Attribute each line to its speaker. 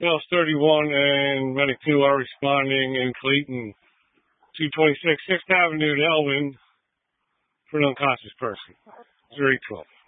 Speaker 1: Males 31 and medic 2 are responding in Clayton, 226 6th Avenue to Elvin for an unconscious person. 0812.